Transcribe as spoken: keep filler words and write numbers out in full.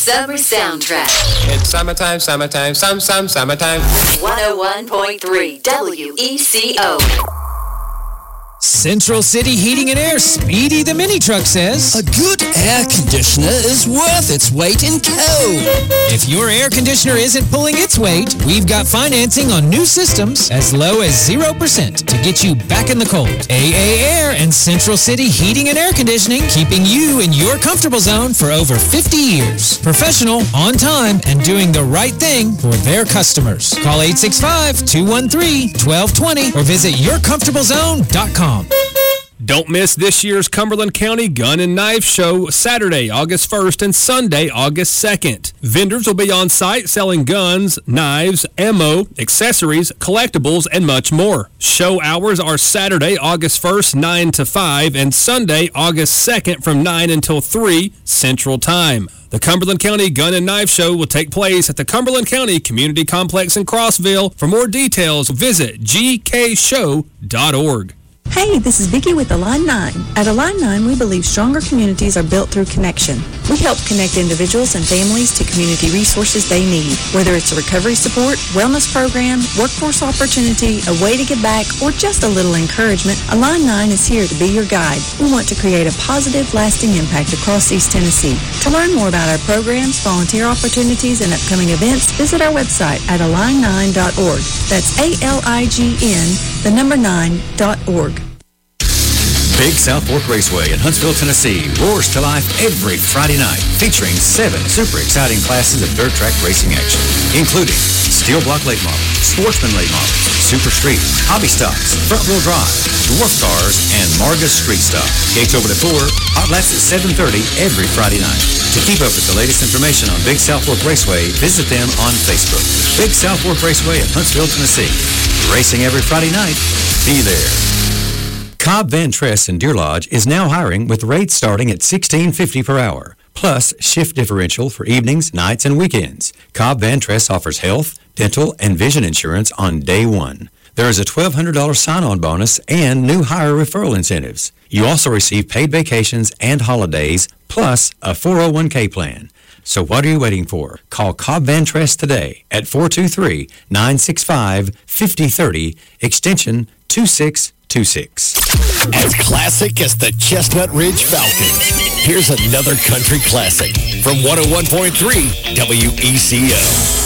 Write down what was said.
Summer Soundtrack. It's summertime, summertime, some, some, summertime. one oh one point three W E C O. Central City Heating and Air, Speedy the mini truck says, a good air conditioner is worth its weight in coal. If your air conditioner isn't pulling its weight, we've got financing on new systems as low as zero percent to get you back in the cold. A A Air and Central City Heating and Air Conditioning, keeping you in your comfortable zone for over fifty years. Professional, on time, and doing the right thing for their customers. Call eight six five, two one three, one two two zero or visit your comfortable zone dot com. Don't miss this year's Cumberland County Gun and Knife Show, Saturday, August first and Sunday, August second. Vendors will be on site selling guns, knives, ammo, accessories, collectibles, and much more. Show hours are Saturday, August first, nine to five, and Sunday, August second from nine until three Central Time. The Cumberland County Gun and Knife Show will take place at the Cumberland County Community Complex in Crossville. For more details, visit g k show dot org. Hey, this is Vicki with Align nine. At Align nine, we believe stronger communities are built through connection. We help connect individuals and families to community resources they need, whether it's a recovery support, wellness program, workforce opportunity, a way to give back, or just a little encouragement. Align nine is here to be your guide. We want to create a positive, lasting impact across East Tennessee. To learn more about our programs, volunteer opportunities, and upcoming events, visit our website at align nine dot org. That's A L I G N, the number nine, dot org. Big South Fork Raceway in Huntsville, Tennessee roars to life every Friday night, featuring seven super exciting classes of dirt track racing action, including steel block late model, sportsman late models, super street, hobby stocks, front wheel drive, dwarf cars, and Marga street stock. Gates open at four, hot laps at seven thirty every Friday night. To keep up with the latest information on Big South Fork Raceway, visit them on Facebook. Big South Fork Raceway in Huntsville, Tennessee. Racing every Friday night. Be there. Cobb Van Tress in Deer Lodge is now hiring with rates starting at sixteen fifty per hour, plus shift differential for evenings, nights, and weekends. Cobb Van Tress offers health, dental, and vision insurance on day one. There is a twelve hundred dollars sign-on bonus and new hire referral incentives. You also receive paid vacations and holidays, plus a four oh one k plan. So what are you waiting for? Call Cobb Van Tress today at four two three, nine six five, five oh three zero, extension two six two six. As classic as the Chestnut Ridge Falcon, here's another country classic from one oh one point three W E C O.